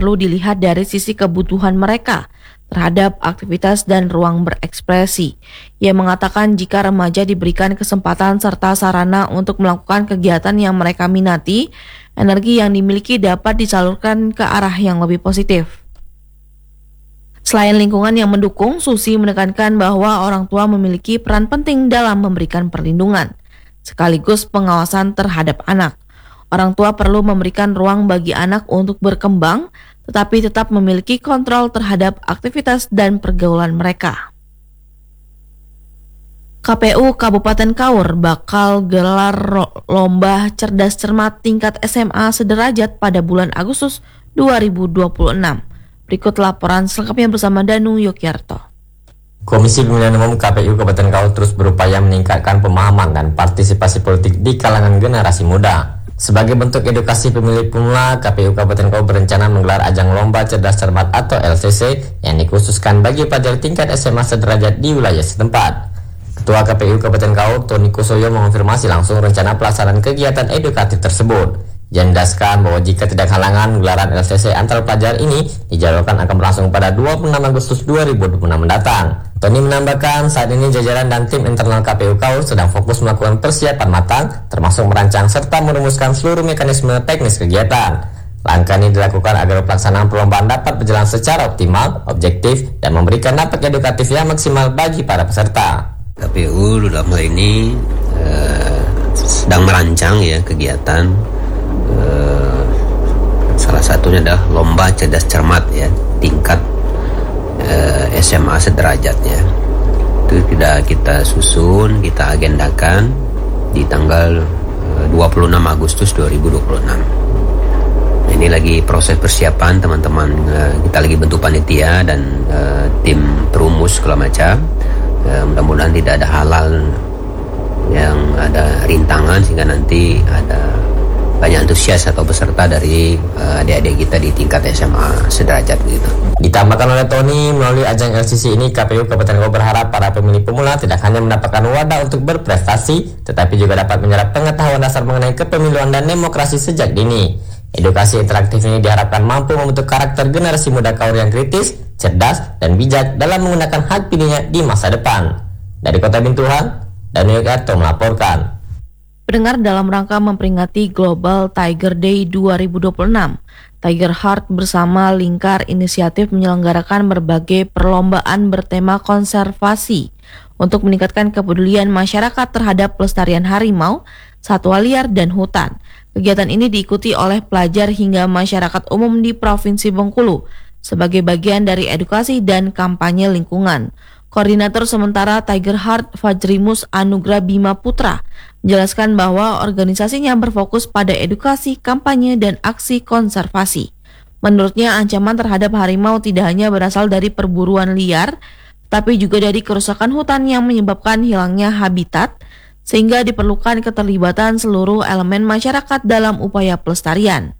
perlu dilihat dari sisi kebutuhan mereka terhadap aktivitas dan ruang berekspresi. Ia mengatakan jika remaja diberikan kesempatan serta sarana untuk melakukan kegiatan yang mereka minati, energi yang dimiliki dapat disalurkan ke arah yang lebih positif. Selain lingkungan yang mendukung, Susi menekankan bahwa orang tua memiliki peran penting dalam memberikan perlindungan, sekaligus pengawasan terhadap anak. Orang tua perlu memberikan ruang bagi anak untuk berkembang, tetapi tetap memiliki kontrol terhadap aktivitas dan pergaulan mereka. KPU Kabupaten Kaur bakal gelar lomba cerdas cermat tingkat SMA sederajat pada bulan Agustus 2026. Berikut laporan selengkapnya bersama Danu Yogyarto. Komisi Pemilihan Umum KPU Kabupaten Kaur terus berupaya meningkatkan pemahaman dan partisipasi politik di kalangan generasi muda. Sebagai bentuk edukasi pemilih pemula, KPU Kabupaten Kaur berencana menggelar ajang lomba cerdas cermat atau LCC yang dikhususkan bagi pelajar tingkat SMA sederajat di wilayah setempat. Ketua KPU Kabupaten Kaur, Tony Kusoyo, mengonfirmasi langsung rencana pelaksanaan kegiatan edukatif tersebut. Dia menjelaskan bahwa jika tidak halangan, gelaran LCC antar pelajar ini dijadwalkan akan berlangsung pada 26 Agustus 2026 mendatang. Tony menambahkan saat ini jajaran dan tim internal KPU Kaur sedang fokus melakukan persiapan matang, termasuk merancang serta merumuskan seluruh mekanisme teknis kegiatan. Langkah ini dilakukan agar pelaksanaan perlombaan dapat berjalan secara optimal, objektif, dan memberikan dampak edukatif yang maksimal bagi para peserta. KPU dalam hal ini sedang merancang kegiatan. Salah satunya adalah lomba cerdas cermat tingkat SMA sederajat itu tidak kita susun, kita agendakan di tanggal 26 Agustus 2026. Ini lagi proses persiapan teman-teman, kita lagi bentuk panitia dan tim perumus segala macam. Mudah-mudahan tidak ada hal yang ada rintangan sehingga nanti ada banyak antusias atau peserta dari adik-adik kita di tingkat SMA sederajat gitu. Ditambahkan oleh Tony, melalui ajang LCC ini KPU Kabupaten Kaur berharap para pemilih pemula tidak hanya mendapatkan wadah untuk berprestasi, tetapi juga dapat menyerap pengetahuan dasar mengenai kepemiluan dan demokrasi sejak dini. Edukasi interaktif ini diharapkan mampu membentuk karakter generasi muda Kaur yang kritis, cerdas, dan bijak dalam menggunakan hak pilihnya di masa depan. Dari Kota Bintuhan, Danu Yogyarto melaporkan. Pendengar, dalam rangka memperingati Global Tiger Day 2026, Tiger Heart bersama Lingkar Inisiatif menyelenggarakan berbagai perlombaan bertema konservasi untuk meningkatkan kepedulian masyarakat terhadap pelestarian harimau, satwa liar, dan hutan. Kegiatan ini diikuti oleh pelajar hingga masyarakat umum di Provinsi Bengkulu sebagai bagian dari edukasi dan kampanye lingkungan. Koordinator sementara Tiger Heart, Fajrimus Anugrah Bima Putra, menjelaskan bahwa organisasinya berfokus pada edukasi, kampanye, dan aksi konservasi. Menurutnya, ancaman terhadap harimau tidak hanya berasal dari perburuan liar, tapi juga dari kerusakan hutan yang menyebabkan hilangnya habitat, sehingga diperlukan keterlibatan seluruh elemen masyarakat dalam upaya pelestarian.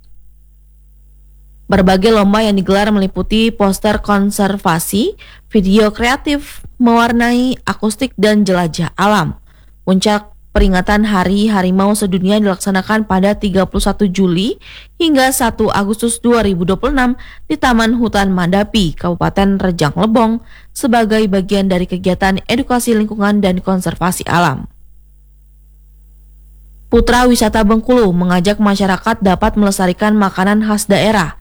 Berbagai lomba yang digelar meliputi poster konservasi, video kreatif, mewarnai, akustik, dan jelajah alam. Puncak peringatan Hari Harimau Sedunia dilaksanakan pada 31 Juli hingga 1 Agustus 2026 di Taman Hutan Mandapi, Kabupaten Rejang Lebong, sebagai bagian dari kegiatan edukasi lingkungan dan konservasi alam. Putra Wisata Bengkulu mengajak masyarakat dapat melestarikan makanan khas daerah.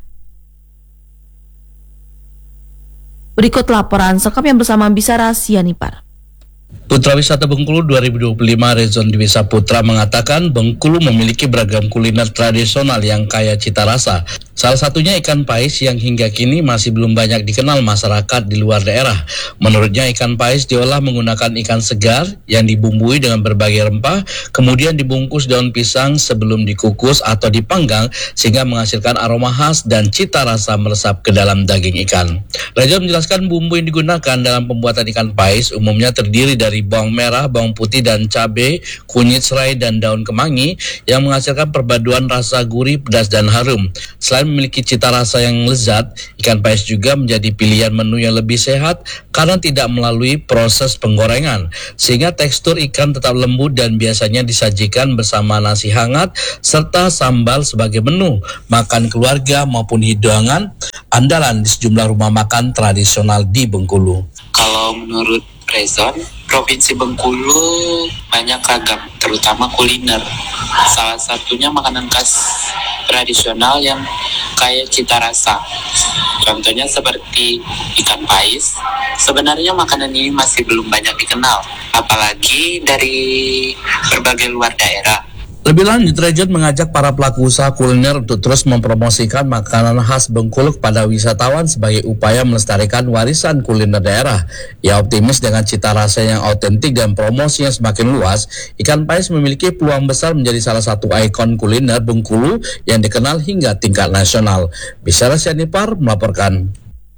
Berikut laporan selengkapnya bersama Bisara Sianipar. Putra Wisata Bengkulu 2025 Rezon Dwisa Putra mengatakan Bengkulu memiliki beragam kuliner tradisional yang kaya cita rasa. Salah satunya ikan pais yang hingga kini masih belum banyak dikenal masyarakat di luar daerah. Menurutnya ikan pais diolah menggunakan ikan segar yang dibumbui dengan berbagai rempah, kemudian dibungkus daun pisang sebelum dikukus atau dipanggang sehingga menghasilkan aroma khas dan cita rasa meresap ke dalam daging ikan. Rezon menjelaskan bumbu yang digunakan dalam pembuatan ikan pais umumnya terdiri dari bawang merah, bawang putih, dan cabai, kunyit serai, dan daun kemangi yang menghasilkan perpaduan rasa gurih, pedas, dan harum. Selain memiliki cita rasa yang lezat, ikan pais juga menjadi pilihan menu yang lebih sehat karena tidak melalui proses penggorengan, sehingga tekstur ikan tetap lembut dan biasanya disajikan bersama nasi hangat serta sambal sebagai menu makan keluarga maupun hidangan andalan di sejumlah rumah makan tradisional di Bengkulu. Kalau menurut Rezon, Provinsi Bengkulu banyak ragam, terutama kuliner. Salah satunya makanan khas tradisional yang kaya cita rasa. Contohnya seperti ikan pais. Sebenarnya makanan ini masih belum banyak dikenal, apalagi dari berbagai luar daerah. Lebih lanjut, Rejon mengajak para pelaku usaha kuliner untuk terus mempromosikan makanan khas Bengkulu kepada wisatawan sebagai upaya melestarikan warisan kuliner daerah. Ia optimis dengan cita rasa yang autentik dan promosi yang semakin luas, ikan pais memiliki peluang besar menjadi salah satu ikon kuliner Bengkulu yang dikenal hingga tingkat nasional. Bisyara Sianipar melaporkan.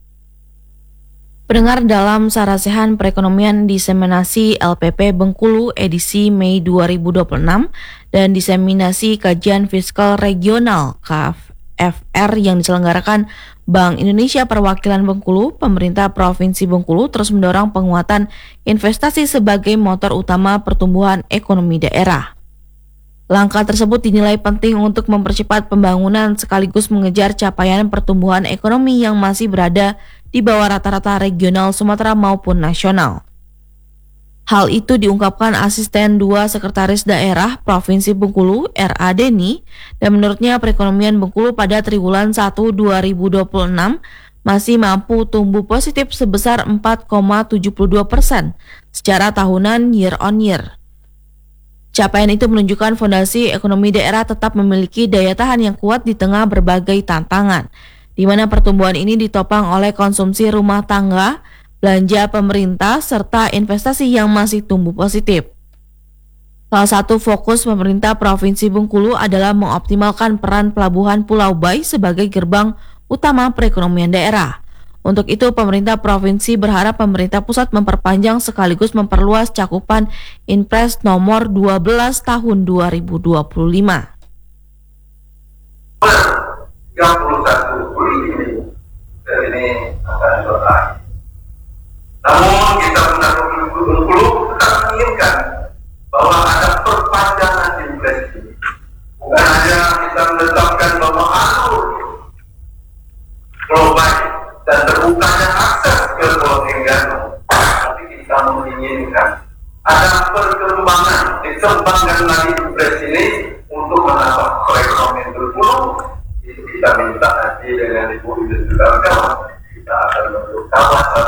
Pendengar, dalam Sarasehan Perekonomian Diseminasi LPP Bengkulu edisi Mei 2026 dan Diseminasi Kajian Fiskal Regional KFR yang diselenggarakan Bank Indonesia Perwakilan Bengkulu, pemerintah Provinsi Bengkulu terus mendorong penguatan investasi sebagai motor utama pertumbuhan ekonomi daerah. Langkah tersebut dinilai penting untuk mempercepat pembangunan sekaligus mengejar capaian pertumbuhan ekonomi yang masih berada di bawah rata-rata regional Sumatera maupun nasional. Hal itu diungkapkan Asisten 2 Sekretaris Daerah Provinsi Bengkulu, R.A. Deni, dan menurutnya perekonomian Bengkulu pada triwulan 1 2026 masih mampu tumbuh positif sebesar 4,72% secara tahunan year on year. Capaian itu menunjukkan fondasi ekonomi daerah tetap memiliki daya tahan yang kuat di tengah berbagai tantangan, di mana pertumbuhan ini ditopang oleh konsumsi rumah tangga, belanja pemerintah, serta investasi yang masih tumbuh positif. Salah satu fokus pemerintah Provinsi Bengkulu adalah mengoptimalkan peran Pelabuhan Pulau Bayi sebagai gerbang utama perekonomian daerah. Untuk itu, pemerintah provinsi berharap pemerintah pusat memperpanjang sekaligus memperluas cakupan Inpres nomor 12 tahun 2025. 31 Juli ini, ini akan selesai. Namun kita benar Bengkulu tetap menginginkan bahwa ada perpanjangan Inpres ini. Bukan hanya kita menetapkan bahwa alur global dan terbukanya akses ke Pulau Enggano, tapi kita menginginkan ada perkembangan, dikembangkan lagi Inpres ini untuk menambah perekonomian Bengkulu. Itu kita minta nanti dengan Ibu dan kawan-kawan, kita akan membuat kawasan.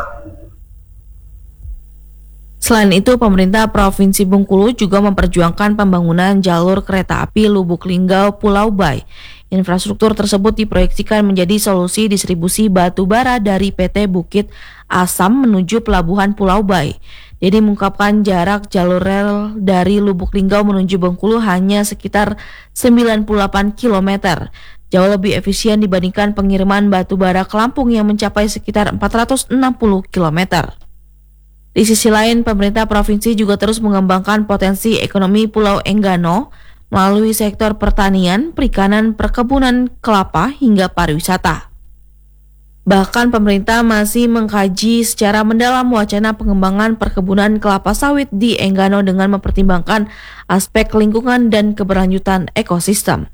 Selain itu, pemerintah Provinsi Bengkulu juga memperjuangkan pembangunan jalur kereta api Lubuk Linggau Pulau Bayi. Infrastruktur tersebut diproyeksikan menjadi solusi distribusi batu bara dari PT Bukit Asam menuju Pelabuhan Pulau Bayi. Jadi mengungkapkan jarak jalur rel dari Lubuk Linggau menuju Bengkulu hanya sekitar 98 km. Jauh lebih efisien dibandingkan pengiriman batu bara ke Lampung yang mencapai sekitar 460 km. Di sisi lain, pemerintah provinsi juga terus mengembangkan potensi ekonomi Pulau Enggano melalui sektor pertanian, perikanan, perkebunan kelapa hingga pariwisata. Bahkan pemerintah masih mengkaji secara mendalam wacana pengembangan perkebunan kelapa sawit di Enggano dengan mempertimbangkan aspek lingkungan dan keberlanjutan ekosistem.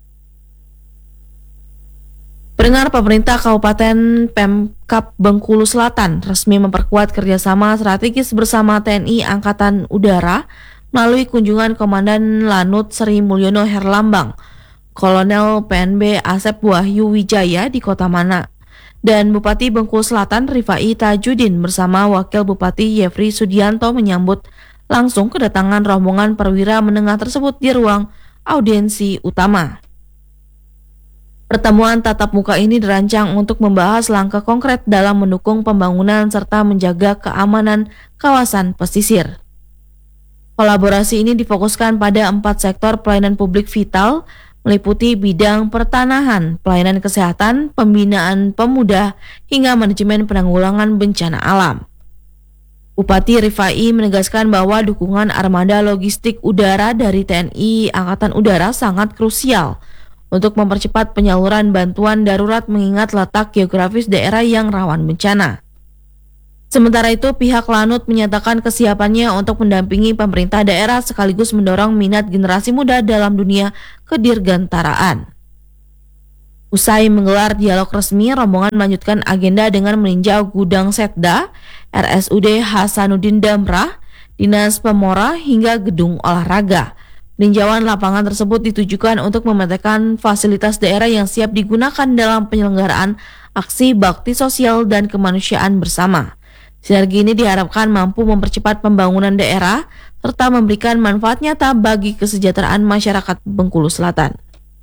Pendengar, pemerintah Kabupaten Pemkab Bengkulu Selatan resmi memperkuat kerjasama strategis bersama TNI Angkatan Udara melalui kunjungan Komandan Lanut Sri Mulyono Herlambang, Kolonel PNB Asep Wahyu Wijaya di Kota Mana, dan Bupati Bengkulu Selatan Rifai Tajudin bersama Wakil Bupati Yefri Sudianto menyambut langsung kedatangan rombongan perwira menengah tersebut di ruang audiensi utama. Pertemuan tatap muka ini dirancang untuk membahas langkah konkret dalam mendukung pembangunan serta menjaga keamanan kawasan pesisir. Kolaborasi ini difokuskan pada 4 sektor pelayanan publik vital, meliputi bidang pertanahan, pelayanan kesehatan, pembinaan pemuda, hingga manajemen penanggulangan bencana alam. Bupati Rifai menegaskan bahwa dukungan armada logistik udara dari TNI Angkatan Udara sangat krusial untuk mempercepat penyaluran bantuan darurat mengingat letak geografis daerah yang rawan bencana. Sementara itu, pihak Lanut menyatakan kesiapannya untuk mendampingi pemerintah daerah sekaligus mendorong minat generasi muda dalam dunia kedirgantaraan. Usai menggelar dialog resmi, rombongan melanjutkan agenda dengan meninjau gudang Setda, RSUD Hasanuddin Damrah, Dinas Pemora hingga gedung olahraga. Peninjauan lapangan tersebut ditujukan untuk memetakan fasilitas daerah yang siap digunakan dalam penyelenggaraan aksi bakti sosial dan kemanusiaan bersama. Sinergi ini diharapkan mampu mempercepat pembangunan daerah serta memberikan manfaat nyata bagi kesejahteraan masyarakat Bengkulu Selatan.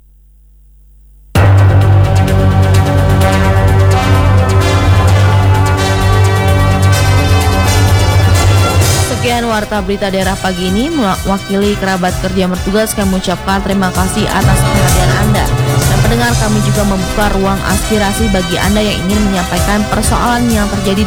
Sekian Warta Berita Daerah pagi ini, mewakili kerabat kerja yang bertugas kami mengucapkan terima kasih atas perhatian Anda. Dan pendengar, kami juga membuka ruang aspirasi bagi Anda yang ingin menyampaikan persoalan yang terjadi di